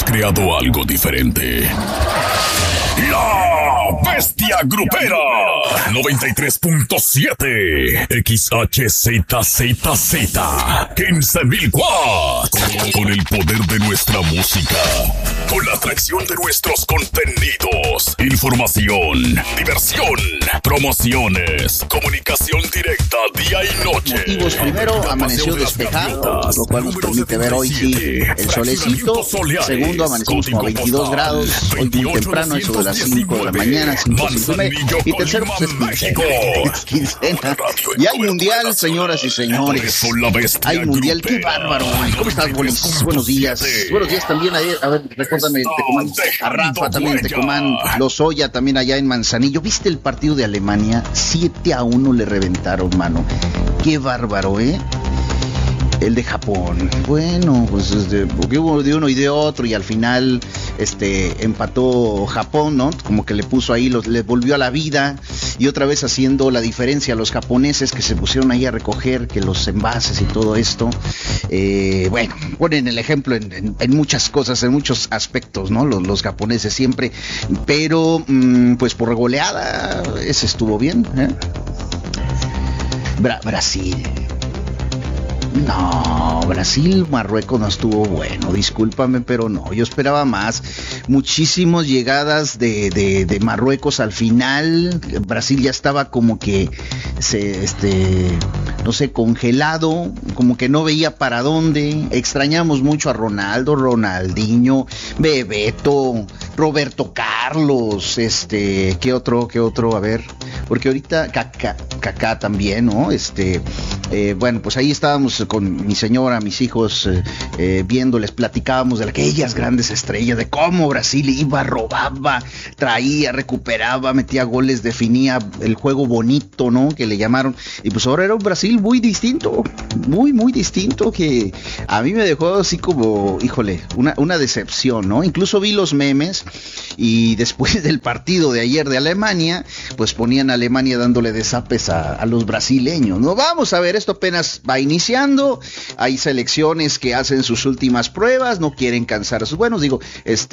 hemos creado algo diferente. La Bestia Grupera 93.7 XHZZZ 15,000 watts. Con el poder de nuestra música, con la atracción de nuestros contenidos, información, diversión, promociones, comunicación directa día y noche. Motivos: primero, amaneció despejado, lo cual nos permite ver hoy sí el solecito. Segundo, amanecimos como a 22 grados, hoy muy temprano, eso de las 5 de la mañana, 5:05. Y tercero, pues es quincena. Y hay mundial, señoras y señores. Hay mundial, qué bárbaro. ¿Cómo estás, Bolis? Buenos días. Buenos días también ayer. A ver, recuérdame, Tecomán, a Rafa también, Tecomán, Lozoya también allá en Manzanillo. ¿Viste el partido de Alemania? 7-1 le reventaron, mano. Qué bárbaro, ¿eh? El de Japón, bueno, pues porque hubo de uno y de otro y al final empató Japón, ¿no? Como que le puso ahí, le volvió a la vida y otra vez haciendo la diferencia a los japoneses que se pusieron ahí a recoger que los envases y todo esto. Bueno, ponen el ejemplo en muchas cosas, en muchos aspectos, ¿no? Los japoneses siempre, pero pues por goleada ese estuvo bien, ¿eh? Brasil. No, Brasil-Marruecos no estuvo bueno, discúlpame, pero no, yo esperaba más. Muchísimas llegadas de Marruecos al final. Brasil ya estaba como que no sé, congelado, como que no veía para dónde. Extrañamos mucho a Ronaldo, Ronaldinho, Bebeto, Roberto Carlos, ¿qué otro? A ver, porque ahorita Kaká también, ¿no? Bueno, pues ahí estábamos con mi señora, mis hijos, viéndoles, platicábamos de aquellas grandes estrellas, de cómo Brasil iba, robaba, traía, recuperaba, metía goles, definía el juego bonito, ¿no? Que le llamaron. Y pues ahora era un Brasil muy distinto, muy distinto, que a mí me dejó así como, híjole, una decepción, ¿no? Incluso vi los memes y después del partido de ayer de Alemania, pues ponían a Alemania dándole desapes a los brasileños, ¿no? Vamos a ver, esto apenas va iniciando, hay selecciones que hacen sus últimas pruebas, no quieren cansar a sus buenos, digo,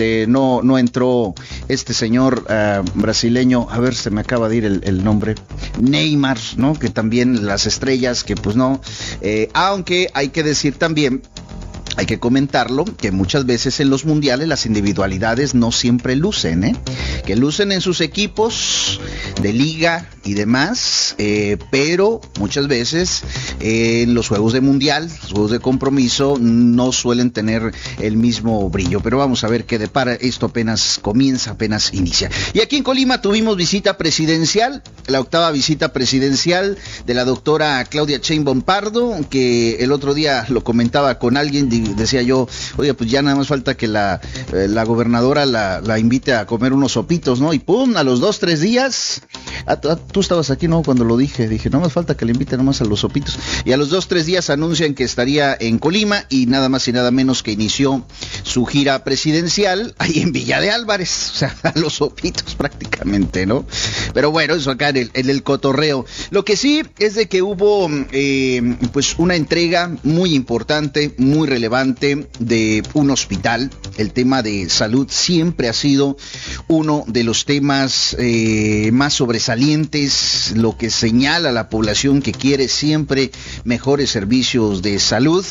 no entró este señor brasileño, a ver, se me acaba de ir el nombre, Neymar, ¿no? Que también las estrellas, que pues no, aunque hay que decir también, hay que comentarlo, que muchas veces en los mundiales las individualidades no siempre lucen, que lucen en sus equipos de liga y demás, pero muchas veces en los juegos de mundial, los juegos de compromiso, no suelen tener el mismo brillo. Pero vamos a ver qué depara, esto apenas comienza, apenas inicia. Y aquí en Colima tuvimos visita presidencial, la 8ª visita presidencial de la doctora Claudia Sheinbaum Pardo, que el otro día lo comentaba con alguien, decía yo, oye, pues ya nada más falta que la gobernadora la invite a comer unos sopitos, ¿no? Y pum, a los 2-3 días, tú estabas aquí, ¿no? Cuando lo dije, nada más falta que le invite nomás a los sopitos. Y a los 2-3 días anuncian que estaría en Colima y nada más y nada menos que inició su gira presidencial ahí en Villa de Álvarez, o sea, a los sopitos prácticamente, ¿no? Pero bueno, eso acá en el cotorreo. Lo que sí es de que hubo pues una entrega muy importante, muy relevante de un hospital. El tema de salud siempre ha sido uno de los temas más sobresalientes, lo que señala a la población que quiere siempre mejores servicios de salud.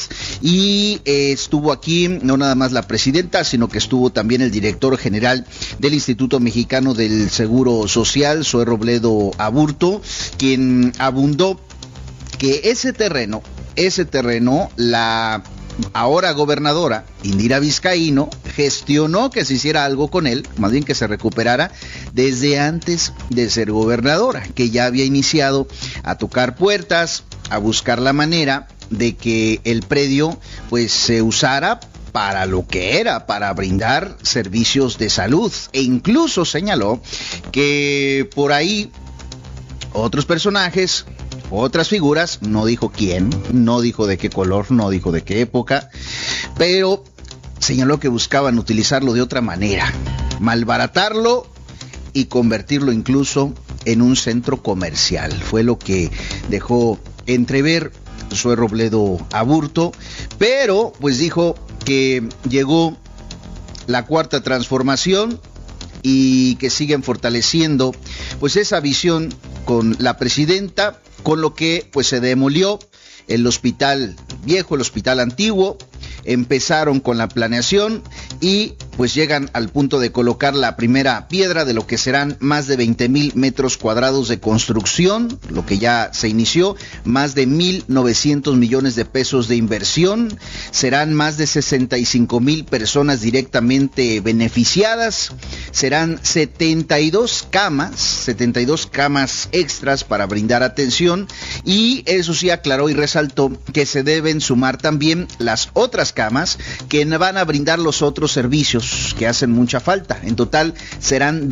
Y estuvo aquí no nada más la presidenta, sino que estuvo también el director general del Instituto Mexicano del Seguro Social, Zoe Robledo Aburto, quien abundó que ese terreno, la ahora gobernadora Indira Vizcaíno gestionó que se hiciera algo con él, más bien que se recuperara desde antes de ser gobernadora, que ya había iniciado a tocar puertas, a buscar la manera de que el predio pues se usara para lo que era, para brindar servicios de salud, e incluso señaló que por ahí otros personajes, otras figuras, no dijo quién, no dijo de qué color, no dijo de qué época, pero señaló que buscaban utilizarlo de otra manera, malbaratarlo y convertirlo incluso en un centro comercial. Fue lo que dejó entrever Zoe Robledo Aburto, pero pues dijo que llegó la cuarta transformación y que siguen fortaleciendo pues esa visión con la presidenta, con lo que pues se demolió el hospital viejo, el hospital antiguo. Empezaron con la planeación y pues llegan al punto de colocar la primera piedra de lo que serán más de 20,000 metros cuadrados de construcción, lo que ya se inició, más de 1,900 millones de pesos de inversión, serán más de 65,000 personas directamente beneficiadas, serán 72 camas extras para brindar atención, y eso sí aclaró y resaltó que se deben sumar también las otras camas que van a brindar los otros servicios que hacen mucha falta. En total serán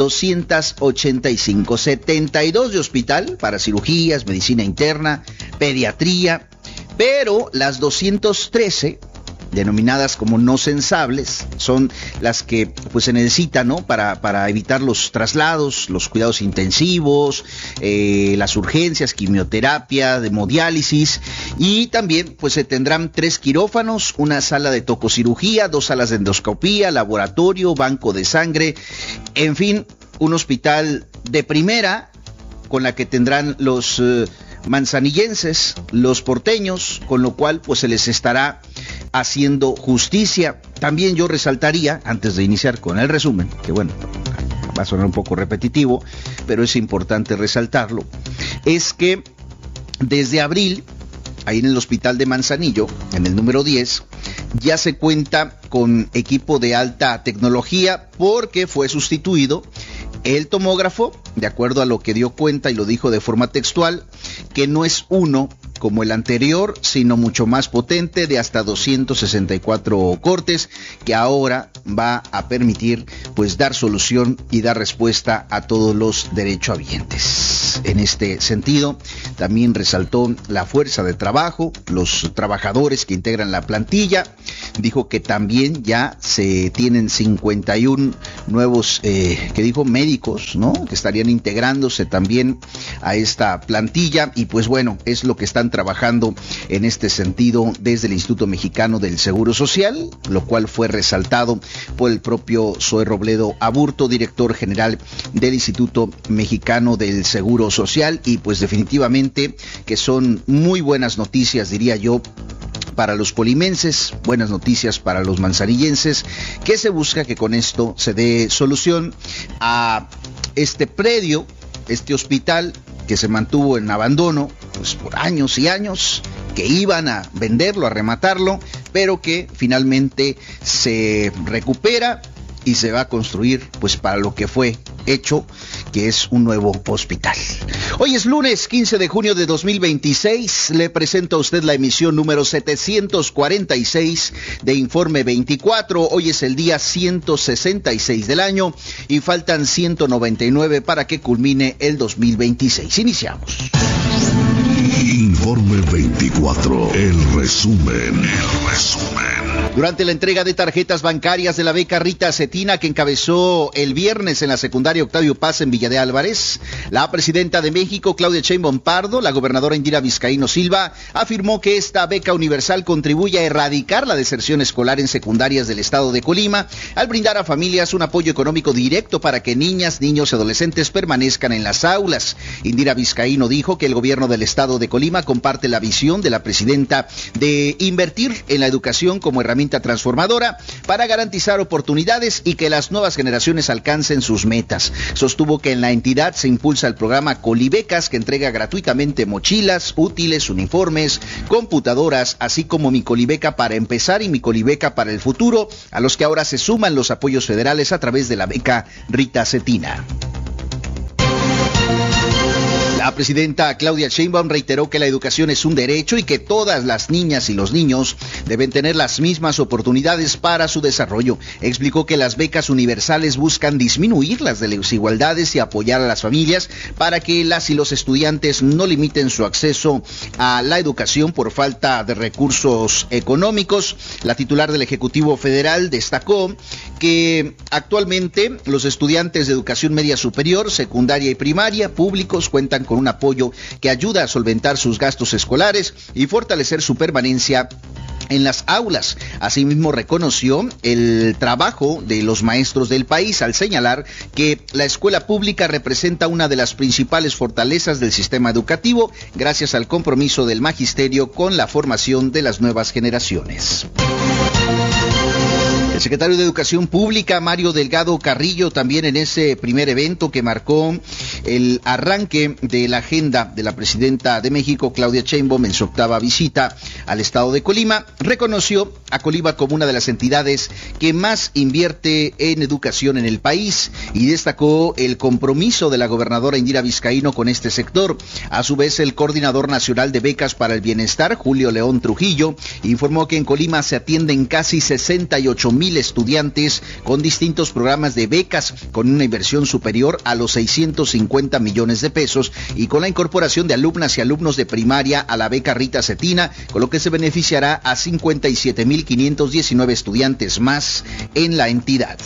285, 72 de hospital para cirugías, medicina interna, pediatría, pero las 213 denominadas como no censables son las que pues se necesitan, ¿no? Para evitar los traslados, los cuidados intensivos, las urgencias, quimioterapia, hemodiálisis, y también pues se tendrán 3 quirófanos, una sala de tococirugía, 2 salas de endoscopía, laboratorio, banco de sangre, en fin, un hospital de primera con la que tendrán los manzanillenses, los porteños, con lo cual pues se les estará haciendo justicia. También yo resaltaría, antes de iniciar con el resumen, que bueno, va a sonar un poco repetitivo, pero es importante resaltarlo, es que desde abril, ahí en el hospital de Manzanillo, en el número 10, ya se cuenta con equipo de alta tecnología porque fue sustituido el tomógrafo, de acuerdo a lo que dio cuenta y lo dijo de forma textual, que no es uno como el anterior, sino mucho más potente, de hasta 264 cortes, que ahora va a permitir pues dar solución y dar respuesta a todos los derechohabientes. En este sentido, también resaltó la fuerza de trabajo, los trabajadores que integran la plantilla. Dijo que también ya se tienen 51 nuevos, médicos, ¿no? Que estarían integrándose también a esta plantilla, y pues bueno, es lo que están trabajando en este sentido desde el Instituto Mexicano del Seguro Social, lo cual fue resaltado por el propio Zoe Robledo Aburto, director general del Instituto Mexicano del Seguro Social, y pues definitivamente que son muy buenas noticias, diría yo, para los colimenses, buenas noticias para los manzanillenses, que se busca que con esto se dé solución a este predio, este hospital que se mantuvo en abandono pues por años y años, que iban a venderlo, a rematarlo, pero que finalmente se recupera y se va a construir pues para lo que fue hecho, que es un nuevo hospital. Hoy es lunes 15 de junio de 2026, le presento a usted la emisión número 746 de Informe 24, hoy es el día 166 del año y faltan 199 para que culmine el 2026. Iniciamos. Informe 24, el resumen. Durante la entrega de tarjetas bancarias de la beca Rita Cetina, que encabezó el viernes en la secundaria Octavio Paz en Villa de Álvarez, la presidenta de México, Claudia Sheinbaum Pardo, la gobernadora Indira Vizcaíno Silva, afirmó que esta beca universal contribuye a erradicar la deserción escolar en secundarias del estado de Colima, al brindar a familias un apoyo económico directo para que niñas, niños y adolescentes permanezcan en las aulas. Indira Vizcaíno dijo que el gobierno del estado de Colima comparte la visión de la presidenta de invertir en la educación como herramienta transformadora para garantizar oportunidades y que las nuevas generaciones alcancen sus metas. Sostuvo que en la entidad se impulsa el programa Colibecas, que entrega gratuitamente mochilas, útiles, uniformes, computadoras, así como Mi Colibeca para empezar y Mi Colibeca para el futuro, a los que ahora se suman los apoyos federales a través de la beca Rita Cetina. La presidenta Claudia Sheinbaum reiteró que la educación es un derecho y que todas las niñas y los niños deben tener las mismas oportunidades para su desarrollo. Explicó que las becas universales buscan disminuir las desigualdades y apoyar a las familias para que las y los estudiantes no limiten su acceso a la educación por falta de recursos económicos. La titular del Ejecutivo Federal destacó que actualmente los estudiantes de educación media superior, secundaria y primaria públicos cuentan con un apoyo que ayuda a solventar sus gastos escolares y fortalecer su permanencia en las aulas. Asimismo, reconoció el trabajo de los maestros del país al señalar que la escuela pública representa una de las principales fortalezas del sistema educativo gracias al compromiso del magisterio con la formación de las nuevas generaciones. El secretario de Educación Pública, Mario Delgado Carrillo, también en ese primer evento que marcó el arranque de la agenda de la presidenta de México, Claudia Sheinbaum, en su octava visita al estado de Colima, reconoció a Colima como una de las entidades que más invierte en educación en el país y destacó el compromiso de la gobernadora Indira Vizcaíno con este sector. A su vez, el coordinador nacional de becas para el bienestar, Julio León Trujillo, informó que en Colima se atienden casi 68,000 estudiantes con distintos programas de becas con una inversión superior a los 650 millones de pesos y con la incorporación de alumnas y alumnos de primaria a la beca Rita Cetina, con lo que se beneficiará a 57,519 estudiantes más en la entidad.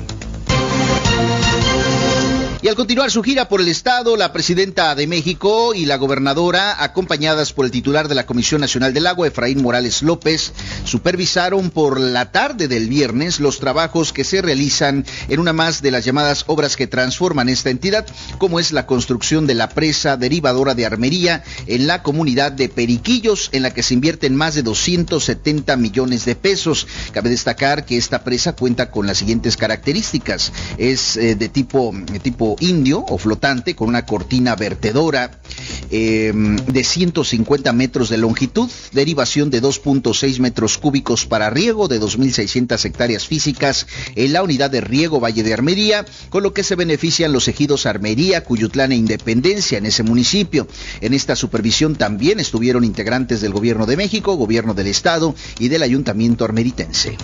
Y al continuar su gira por el estado, la presidenta de México y la gobernadora, acompañadas por el titular de la Comisión Nacional del Agua, Efraín Morales López, supervisaron por la tarde del viernes los trabajos que se realizan en una más de las llamadas obras que transforman esta entidad, como es la construcción de la presa derivadora de Armería en la comunidad de Periquillos, en la que se invierten más de 270 millones de pesos. Cabe destacar que esta presa cuenta con las siguientes características. Es de tipo indio o flotante, con una cortina vertedora de 150 metros de longitud, derivación de 2.6 metros cúbicos para riego de 2.600 hectáreas físicas en la unidad de riego Valle de Armería, con lo que se benefician los ejidos Armería, Cuyutlán e Independencia en ese municipio. En esta supervisión también estuvieron integrantes del Gobierno de México, Gobierno del Estado y del Ayuntamiento armeritense.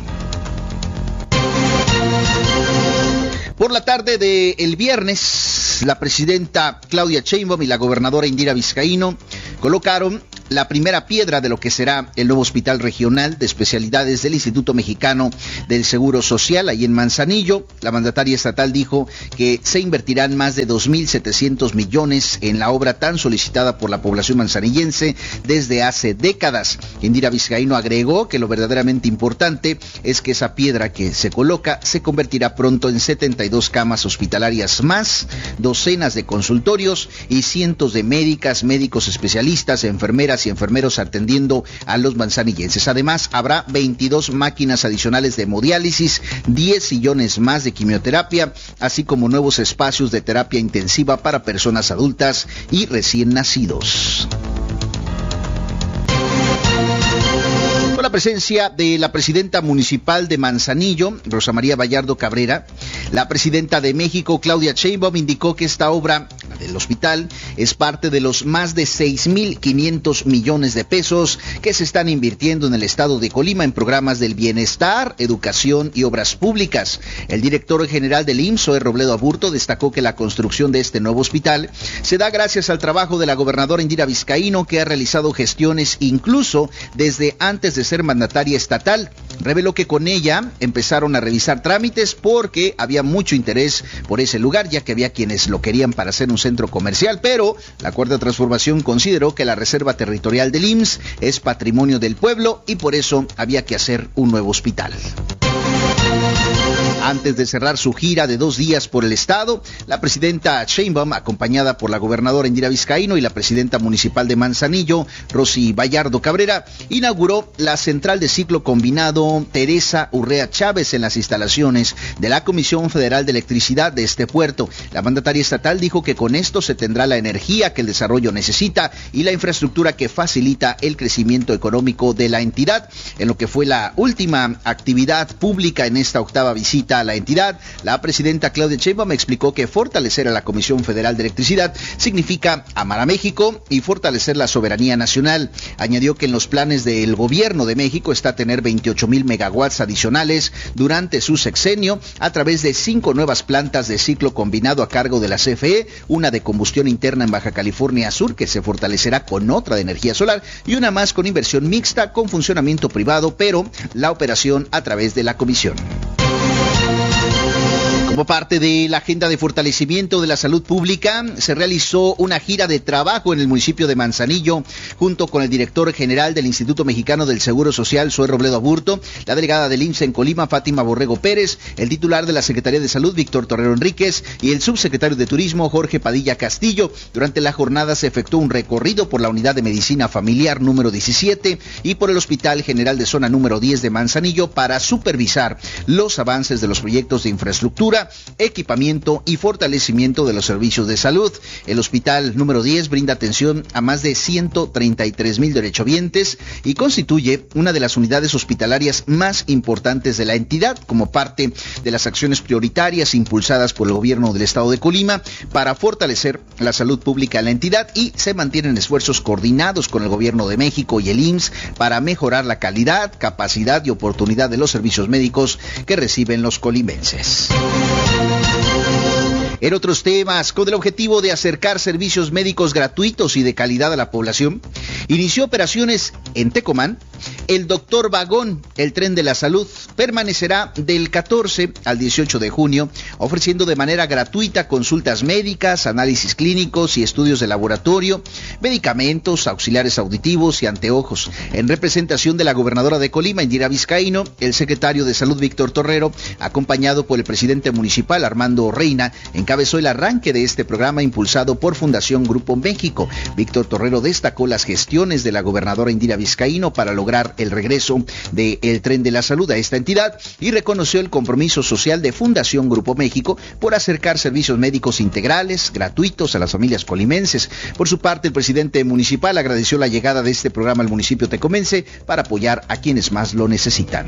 Por la tarde del viernes, la presidenta Claudia Sheinbaum y la gobernadora Indira Vizcaíno colocaron la primera piedra de lo que será el nuevo hospital regional de especialidades del Instituto Mexicano del Seguro Social, ahí en Manzanillo. La mandataria estatal dijo que se invertirán más de 2.700 millones en la obra tan solicitada por la población manzanillense desde hace décadas. Indira Vizcaíno agregó que lo verdaderamente importante es que esa piedra que se coloca se convertirá pronto en 72 camas hospitalarias más, docenas de consultorios y cientos de médicas, médicos especialistas, enfermeras y enfermeros atendiendo a los manzanillenses. Además, habrá 22 máquinas adicionales de hemodiálisis, 10 sillones más de quimioterapia, así como nuevos espacios de terapia intensiva para personas adultas y recién nacidos. Con la presencia de la presidenta municipal de Manzanillo, Rosa María Vallardo Cabrera, la presidenta de México, Claudia Sheinbaum, indicó que esta obra del hospital es parte de los más de 6.500 millones de pesos que se están invirtiendo en el estado de Colima en programas del bienestar, educación y obras públicas. El director general del IMSS, Zoe Robledo Aburto, destacó que la construcción de este nuevo hospital se da gracias al trabajo de la gobernadora Indira Vizcaíno, que ha realizado gestiones incluso desde antes de ser mandataria estatal. Reveló que con ella empezaron a revisar trámites porque había mucho interés por ese lugar, ya que había quienes lo querían para hacer un centro comercial, pero la Cuarta Transformación consideró que la reserva territorial del IMSS es patrimonio del pueblo y por eso había que hacer un nuevo hospital. Antes de cerrar su gira de 2 días por el estado, la presidenta Sheinbaum, acompañada por la gobernadora Indira Vizcaíno y la presidenta municipal de Manzanillo, Rosy Vallardo Cabrera, inauguró la central de ciclo combinado Teresa Urrea Chávez en las instalaciones de la Comisión Federal de Electricidad de este puerto. La mandataria estatal dijo que con esto se tendrá la energía que el desarrollo necesita y la infraestructura que facilita el crecimiento económico de la entidad. En lo que fue la última actividad pública en esta octava visita a la entidad, la presidenta Claudia Sheinbaum explicó que fortalecer a la Comisión Federal de Electricidad significa amar a México y fortalecer la soberanía nacional. Añadió que en los planes del gobierno de México está tener 28,000 megawatts adicionales durante su sexenio a través de 5 nuevas plantas de ciclo combinado a cargo de la CFE, una de combustión interna en Baja California Sur que se fortalecerá con otra de energía solar y una más con inversión mixta con funcionamiento privado, pero la operación a través de la comisión. Como parte de la agenda de fortalecimiento de la salud pública, se realizó una gira de trabajo en el municipio de Manzanillo, junto con el director general del Instituto Mexicano del Seguro Social, Zoe Robledo Aburto, la delegada del IMSS en Colima, Fátima Borrego Pérez, el titular de la Secretaría de Salud, Víctor Torrero Enríquez, y el subsecretario de Turismo, Jorge Padilla Castillo. Durante la jornada se efectuó un recorrido por la Unidad de Medicina Familiar número 17 y por el Hospital General de Zona número 10 de Manzanillo para supervisar los avances de los proyectos de infraestructura, equipamiento y fortalecimiento de los servicios de salud. El hospital número 10 brinda atención a más de 133,000 derechohabientes y constituye una de las unidades hospitalarias más importantes de la entidad, como parte de las acciones prioritarias impulsadas por el gobierno del estado de Colima para fortalecer la salud pública en la entidad, y se mantienen esfuerzos coordinados con el gobierno de México y el IMSS para mejorar la calidad, capacidad y oportunidad de los servicios médicos que reciben los colimenses. En otros temas, con el objetivo de acercar servicios médicos gratuitos y de calidad a la población, inició operaciones en Tecomán. El Doctor Vagón, el tren de la salud, permanecerá del 14 al 18 de junio, ofreciendo de manera gratuita consultas médicas, análisis clínicos y estudios de laboratorio, medicamentos, auxiliares auditivos y anteojos. En representación de la gobernadora de Colima, Indira Vizcaíno, el secretario de Salud, Víctor Torrero, acompañado por el presidente municipal, Armando Reina, encabezó el arranque de este programa impulsado por Fundación Grupo México. Víctor Torrero destacó las gestiones de la gobernadora Indira Vizcaíno para lograr el regreso del tren de la salud a esta entidad y reconoció el compromiso social de Fundación Grupo México por acercar servicios médicos integrales, gratuitos a las familias colimenses. Por su parte, el presidente municipal agradeció la llegada de este programa al municipio tecomense para apoyar a quienes más lo necesitan.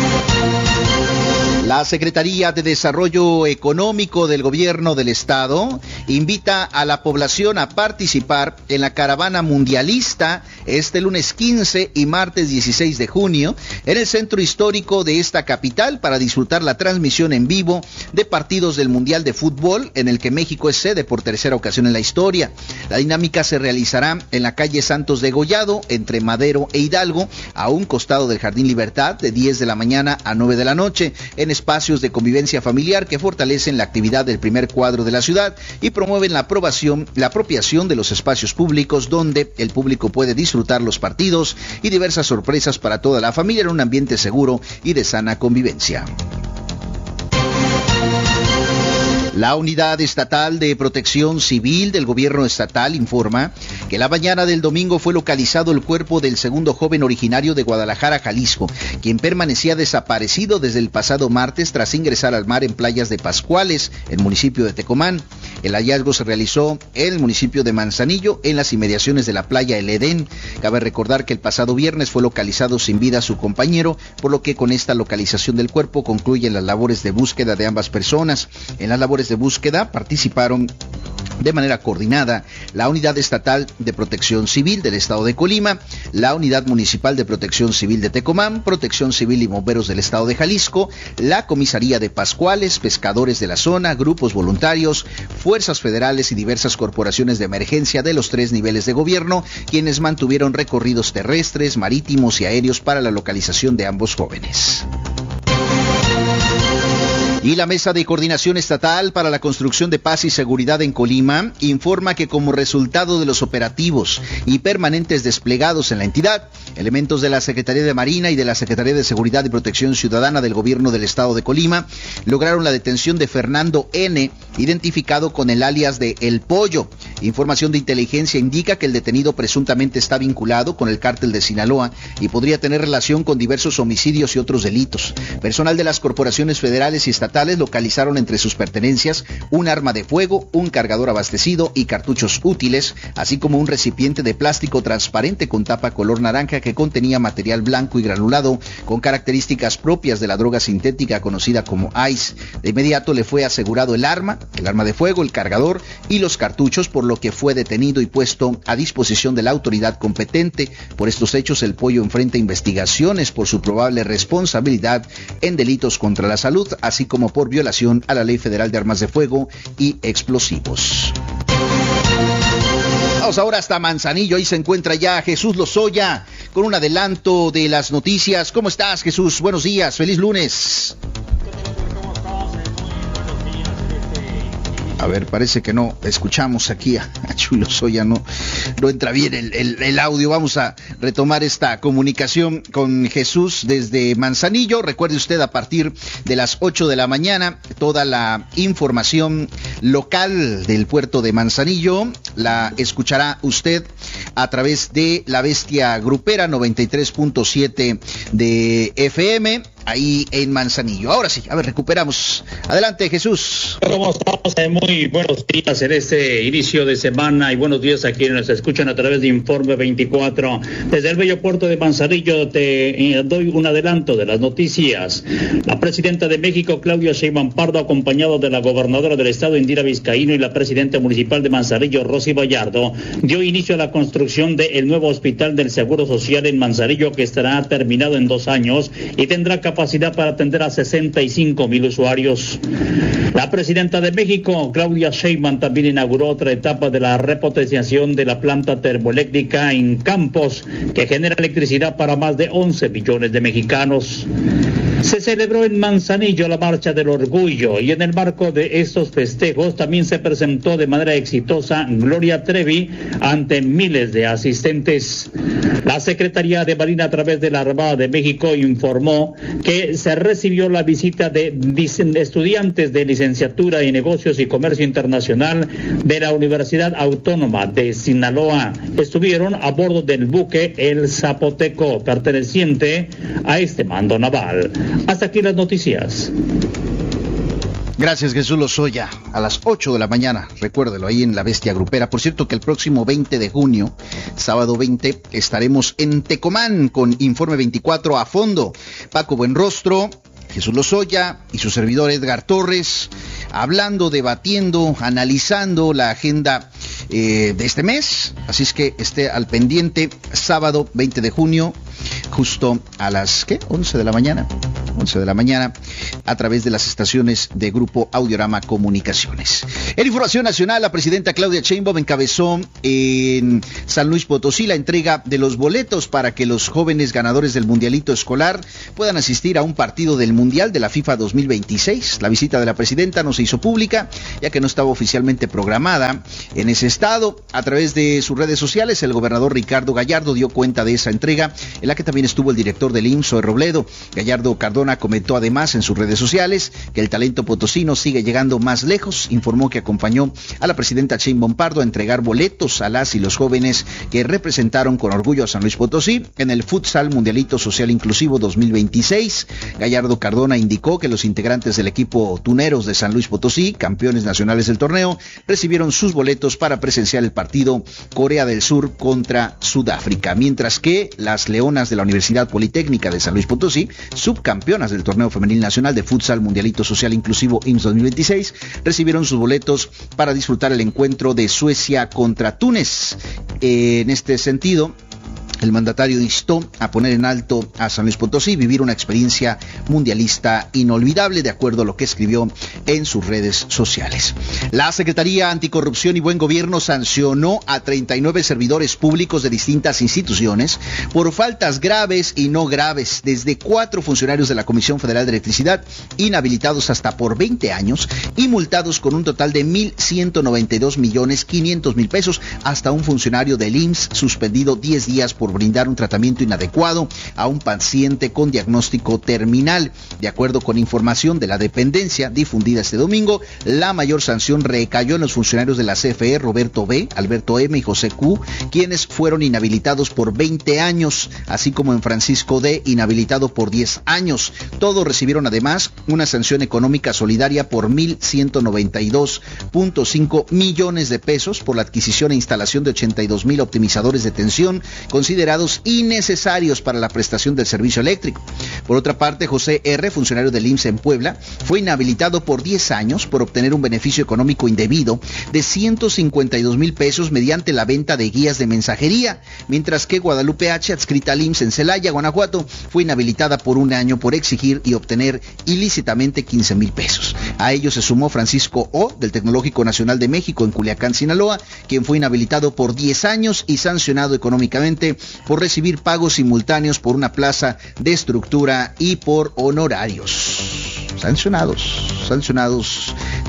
La Secretaría de Desarrollo Económico del Gobierno del Estado invita a la población a participar en la caravana mundialista este lunes 15 y martes 16 de junio en el centro histórico de esta capital para disfrutar la transmisión en vivo de partidos del Mundial de Fútbol en el que México es sede por tercera ocasión en la historia. La dinámica se realizará en la calle Santos de Gollado, entre Madero e Hidalgo, a un costado del Jardín Libertad, de 10 de la mañana a 9 de la noche, en espacios de convivencia familiar que fortalecen la actividad del primer cuadro de la ciudad y promueven la apropiación de los espacios públicos donde el público puede disfrutar los partidos y diversas sorpresas para toda la familia en un ambiente seguro y de sana convivencia. La Unidad Estatal de Protección Civil del Gobierno Estatal informa que la mañana del domingo fue localizado el cuerpo del segundo joven originario de Guadalajara, Jalisco, quien permanecía desaparecido desde el pasado martes tras ingresar al mar en playas de Pascuales, el municipio de Tecomán. El hallazgo se realizó en el municipio de Manzanillo, en las inmediaciones de la playa El Edén. Cabe recordar que el pasado viernes fue localizado sin vida su compañero, por lo que con esta localización del cuerpo concluyen las labores de búsqueda de ambas personas. En las labores de búsqueda participaron de manera coordinada la Unidad Estatal de Protección Civil del Estado de Colima, la Unidad Municipal de Protección Civil de Tecomán, Protección Civil y Bomberos del Estado de Jalisco, la Comisaría de Pascuales, pescadores de la zona, grupos voluntarios, fuerzas federales y diversas corporaciones de emergencia de los 3 niveles de gobierno, quienes mantuvieron recorridos terrestres, marítimos y aéreos para la localización de ambos jóvenes. Y la Mesa de Coordinación Estatal para la Construcción de Paz y Seguridad en Colima informa que como resultado de los operativos y permanentes desplegados en la entidad, elementos de la Secretaría de Marina y de la Secretaría de Seguridad y Protección Ciudadana del Gobierno del Estado de Colima lograron la detención de Fernando N., identificado con el alias de El Pollo. Información de inteligencia indica que el detenido presuntamente está vinculado con el cártel de Sinaloa y podría tener relación con diversos homicidios y otros delitos. Personal de las corporaciones federales y estatales localizaron entre sus pertenencias un arma de fuego, un cargador abastecido y cartuchos útiles, así como un recipiente de plástico transparente con tapa color naranja que contenía material blanco y granulado con características propias de la droga sintética conocida como ice. De inmediato le fue asegurado el arma de fuego, el cargador y los cartuchos, por lo que fue detenido y puesto a disposición de la autoridad competente. Por estos hechos, El Pollo enfrenta investigaciones por su probable responsabilidad en delitos contra la salud, así como por violación a la Ley Federal de Armas de Fuego y Explosivos. Vamos ahora hasta Manzanillo, ahí se encuentra ya Jesús Lozoya con un adelanto de las noticias. ¿Cómo estás, Jesús? Buenos días, feliz lunes. A ver, parece que no escuchamos aquí a Chuy Lozoya, no entra bien el audio. Vamos a retomar esta comunicación con Jesús desde Manzanillo. Recuerde usted, a partir de las 8 de la mañana, toda la información local del puerto de Manzanillo la escuchará usted a través de La Bestia Grupera 93.7 de FM, ahí en Manzanillo. Ahora sí, a ver, recuperamos. Adelante, Jesús. ¿Cómo estamos? Muy buenos días en este inicio de semana y buenos días a quienes nos escuchan a través de Informe 24. Desde el bello puerto de Manzanillo te doy un adelanto de las noticias. La presidenta de México, Claudia Sheinbaum Pardo, acompañado de la gobernadora del estado, Indira Vizcaíno, y la presidenta municipal de Manzanillo, Rosy Vallardo, dio inicio a la construcción del nuevo hospital del Seguro Social en Manzanillo, que estará terminado en 2 años y tendrá capacidad para atender a 65,000 usuarios. La presidenta de México, Claudia Sheinbaum, también inauguró otra etapa de la repotenciación de la planta termoeléctrica en Campos, que genera electricidad para más de 11 millones de mexicanos. Se celebró en Manzanillo la Marcha del Orgullo y en el marco de estos festejos también se presentó de manera exitosa Gloria Trevi ante miles de asistentes. La Secretaría de Marina, a través de la Armada de México, informó que se recibió la visita de estudiantes de licenciatura en Negocios y Comercio Internacional de la Universidad Autónoma de Sinaloa. Estuvieron a bordo del buque El Zapoteco, perteneciente a este mando naval. Hasta aquí las noticias. Gracias, Jesús Lozoya. A las 8 de la mañana, recuérdelo, ahí en La Bestia Grupera. Por cierto, que el próximo 20 de junio, sábado 20, estaremos en Tecomán con Informe 24 a fondo. Paco Buenrostro, Jesús Lozoya y su servidor Edgar Torres, hablando, debatiendo, analizando la agenda de este mes. Así es que esté al pendiente, sábado 20 de junio, justo a las 11 de la mañana, a través de las estaciones de Grupo Audiorama Comunicaciones. En información nacional, la presidenta Claudia Sheinbaum encabezó en San Luis Potosí la entrega de los boletos para que los jóvenes ganadores del mundialito escolar puedan asistir a un partido del Mundial de la FIFA 2026. La visita de la presidenta no se hizo pública, ya que no estaba oficialmente programada en ese estado. A través de sus redes sociales, el gobernador Ricardo Gallardo dio cuenta de esa entrega, en la que también estuvo el director del IMSS, Zoe Robledo. Gallardo Cardona comentó además en sus redes sociales que el talento potosino sigue llegando más lejos. Informó que acompañó a la presidenta Sheinbaum Pardo a entregar boletos a las y los jóvenes que representaron con orgullo a San Luis Potosí en el Futsal Mundialito Social Inclusivo 2026. Gallardo Cardona indicó que los integrantes del equipo Tuneros de San Luis Potosí, campeones nacionales del torneo, recibieron sus boletos para presenciar el partido Corea del Sur contra Sudáfrica, mientras que las Leonas de la Universidad Politécnica de San Luis Potosí, subcampeonas del torneo femenil nacional de futsal Mundialito Social Inclusivo IMSS 2026, recibieron sus boletos para disfrutar el encuentro de Suecia contra Túnez. En este sentido, el mandatario instó a poner en alto a San Luis Potosí, vivir una experiencia mundialista inolvidable, de acuerdo a lo que escribió en sus redes sociales. La Secretaría Anticorrupción y Buen Gobierno sancionó a 39 servidores públicos de distintas instituciones por faltas graves y no graves, desde 4 funcionarios de la Comisión Federal de Electricidad, inhabilitados hasta por 20 años y multados con un total de 1,192,500,000 pesos, hasta un funcionario del IMSS suspendido 10 días por brindar un tratamiento inadecuado a un paciente con diagnóstico terminal. De acuerdo con información de la dependencia difundida este domingo, la mayor sanción recayó en los funcionarios de la CFE, Roberto B., Alberto M. y José Q., quienes fueron inhabilitados por 20 años, así como en Francisco D., inhabilitado por 10 años. Todos recibieron además una sanción económica solidaria por 1,192,5 millones de pesos por la adquisición e instalación de 82,000 optimizadores de tensión, considerados innecesarios para la prestación del servicio eléctrico. Por otra parte, José R., funcionario del IMSS en Puebla, fue inhabilitado por 10 años por obtener un beneficio económico indebido de 152,000 pesos mediante la venta de guías de mensajería, mientras que Guadalupe H., adscrita al IMSS en Celaya, Guanajuato, fue inhabilitada por 1 año por exigir y obtener ilícitamente 15,000 pesos. A ello se sumó Francisco O., del Tecnológico Nacional de México en Culiacán, Sinaloa, quien fue inhabilitado por 10 años y sancionado económicamente por recibir pagos simultáneos por una plaza de estructura y por honorarios. Sancionados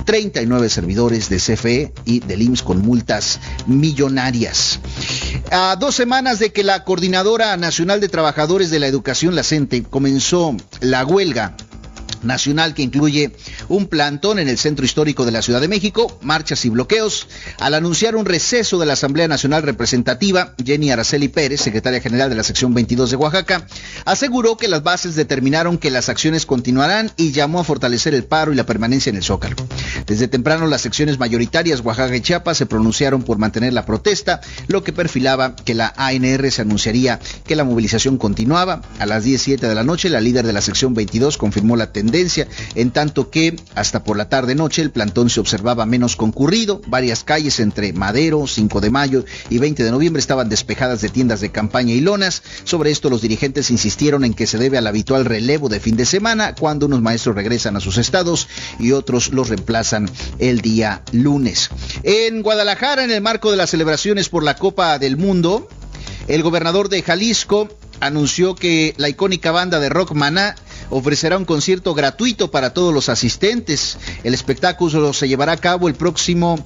39 servidores de CFE y del IMSS con multas millonarias. A 2 semanas de que la Coordinadora Nacional de Trabajadores de la Educación, la CENTE, comenzó la huelga nacional que incluye un plantón en el centro histórico de la Ciudad de México, marchas y bloqueos. Al anunciar un receso de la Asamblea Nacional Representativa, Jenny Araceli Pérez, secretaria general de la sección 22 de Oaxaca, aseguró que las bases determinaron que las acciones continuarán y llamó a fortalecer el paro y la permanencia en el Zócalo. Desde temprano las secciones mayoritarias Oaxaca y Chiapas se pronunciaron por mantener la protesta, lo que perfilaba que la ANR se anunciaría que la movilización continuaba. A las 17 de la noche, la líder de la sección 22 confirmó la tendencia, en tanto que hasta por la tarde-noche el plantón se observaba menos concurrido. Varias calles entre Madero, 5 de mayo y 20 de noviembre estaban despejadas de tiendas de campaña y lonas. Sobre esto los dirigentes insistieron en que se debe al habitual relevo de fin de semana, cuando unos maestros regresan a sus estados y otros los reemplazan el día lunes. En Guadalajara, en el marco de las celebraciones por la Copa del Mundo, el gobernador de Jalisco anunció que la icónica banda de rock Maná ofrecerá un concierto gratuito para todos los asistentes. El espectáculo se llevará a cabo el próximo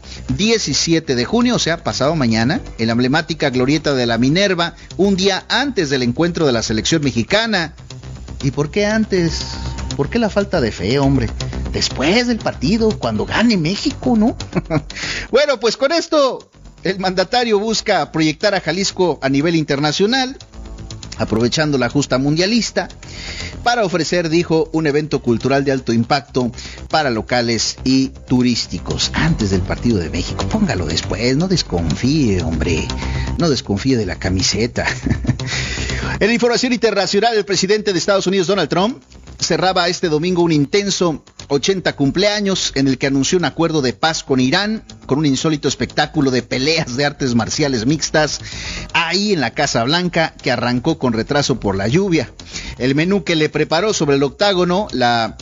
17 de junio, o sea, pasado mañana, en la emblemática glorieta de la Minerva, un día antes del encuentro de la selección mexicana. ¿Y por qué antes? ¿Por qué la falta de fe, hombre? Después del partido, cuando gane México, ¿no? Bueno, pues con esto, el mandatario busca proyectar a Jalisco a nivel internacional, aprovechando la justa mundialista, para ofrecer, dijo, un evento cultural de alto impacto para locales y turísticos. Antes del partido de México, póngalo después, no desconfíe, hombre, no desconfíe de la camiseta. En la información internacional, el presidente de Estados Unidos, Donald Trump, cerraba este domingo un intenso 80 cumpleaños en el que anunció un acuerdo de paz con Irán, con un insólito espectáculo de peleas de artes marciales mixtas ahí en la Casa Blanca, que arrancó con retraso por la lluvia. El menú que le preparó sobre el octágono la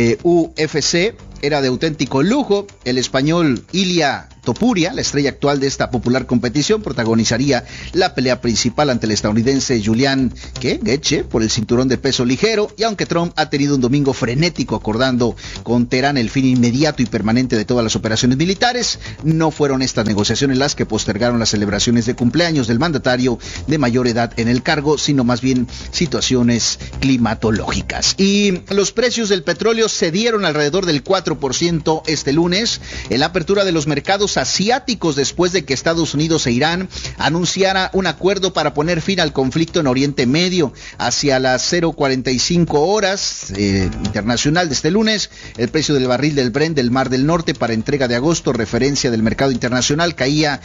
UFC era de auténtico lujo. El español Ilia Topuria, la estrella actual de esta popular competición, protagonizaría la pelea principal ante el estadounidense Julian Gaethje por el cinturón de peso ligero. Y aunque Trump ha tenido un domingo frenético acordando con Teherán el fin inmediato y permanente de todas las operaciones militares, no fueron estas negociaciones las que postergaron las celebraciones de cumpleaños del mandatario de mayor edad en el cargo, sino más bien situaciones climatológicas. Y los precios del petróleo cedieron alrededor del 4% este lunes en la apertura de los mercados asiáticos, después de que Estados Unidos e Irán anunciara un acuerdo para poner fin al conflicto en Oriente Medio. Hacia las 0:45 horas internacional de este lunes, el precio del barril del Brent del Mar del Norte para entrega de agosto, referencia del mercado internacional, caía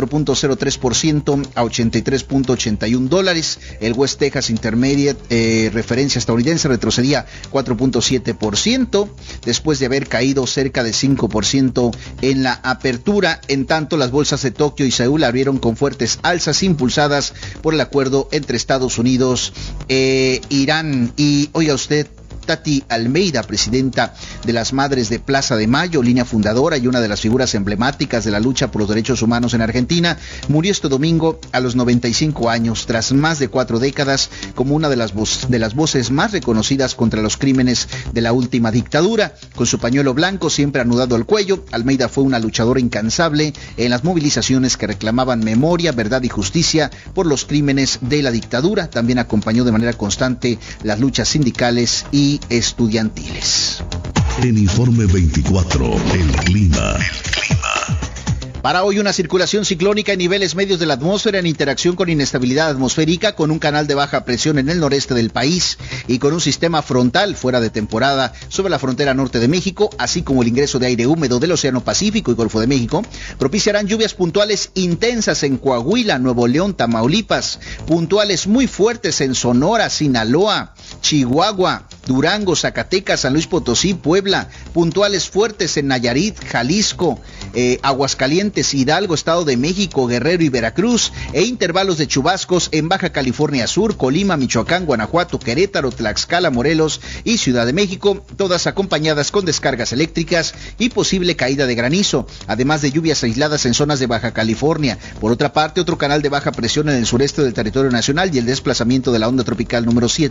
4.03% a $83.81. El West Texas Intermediate, referencia estadounidense, retrocedía 4.7%, después de haber caído cerca de 5% en la apertura. En tanto, las bolsas de Tokio y Seúl abrieron con fuertes alzas impulsadas por el acuerdo entre Estados Unidos e Irán. Y oiga usted, Tati Almeida, presidenta de las Madres de Plaza de Mayo, línea fundadora y una de las figuras emblemáticas de la lucha por los derechos humanos en Argentina, murió este domingo a los 95 años, tras más de 4 décadas, como una de las voces más reconocidas contra los crímenes de la última dictadura. Con su pañuelo blanco siempre anudado al cuello, Almeida fue una luchadora incansable en las movilizaciones que reclamaban memoria, verdad y justicia por los crímenes de la dictadura. También acompañó de manera constante las luchas sindicales y estudiantiles. En Informe 24, el clima. Para hoy, una circulación ciclónica en niveles medios de la atmósfera en interacción con inestabilidad atmosférica, con un canal de baja presión en el noreste del país y con un sistema frontal fuera de temporada sobre la frontera norte de México, así como el ingreso de aire húmedo del Océano Pacífico y Golfo de México, propiciarán lluvias puntuales intensas en Coahuila, Nuevo León, Tamaulipas, puntuales muy fuertes en Sonora, Sinaloa, Chihuahua, Durango, Zacatecas, San Luis Potosí, Puebla, puntuales fuertes en Nayarit, Jalisco, Aguascalientes, Hidalgo, Estado de México, Guerrero y Veracruz, e intervalos de chubascos en Baja California Sur, Colima, Michoacán, Guanajuato, Querétaro, Tlaxcala, Morelos y Ciudad de México, todas acompañadas con descargas eléctricas y posible caída de granizo, además de lluvias aisladas en zonas de Baja California. Por otra parte, otro canal de baja presión en el sureste del territorio nacional y el desplazamiento de la onda tropical número 7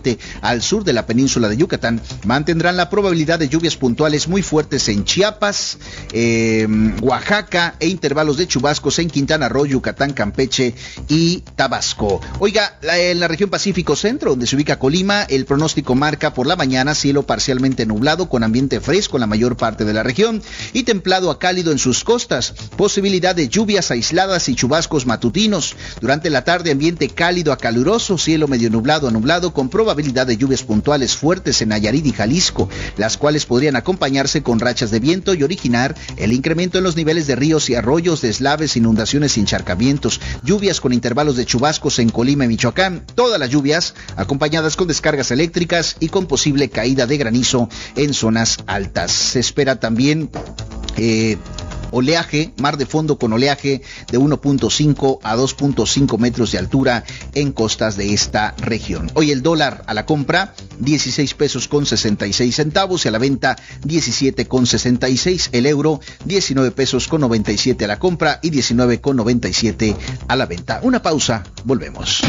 al sur de la península de Yucatán mantendrán la probabilidad de lluvias puntuales muy fuertes en Chiapas, Oaxaca e intervalos de chubascos en Quintana Roo, Yucatán, Campeche y Tabasco. Oiga, en la región Pacífico Centro, donde se ubica Colima, el pronóstico marca por la mañana cielo parcialmente nublado con ambiente fresco en la mayor parte de la región y templado a cálido en sus costas. Posibilidad de lluvias aisladas y chubascos matutinos. Durante la tarde, ambiente cálido a caluroso, cielo medio nublado a nublado con probabilidad de lluvias puntuales fuertes en Nayarit y Jalisco, las cuales podrían acompañarse con rachas de viento y originar el incremento en los niveles de ríos y arroyos, deslaves, inundaciones y encharcamientos. Lluvias con intervalos de chubascos en Colima y Michoacán. Todas las lluvias acompañadas con descargas eléctricas y con posible caída de granizo en zonas altas. Se espera también oleaje, mar de fondo con oleaje de 1.5 a 2.5 metros de altura en costas de esta región. Hoy el dólar a la compra 16 pesos con 66 centavos y a la venta 17 con 66. El euro 19 pesos con 97 a la compra y 19 con 97 a la venta. Una pausa, volvemos.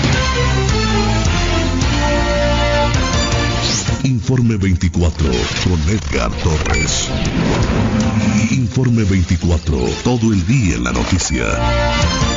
Informe 24 con Edgar Torres. Informe 24, todo el día en la noticia.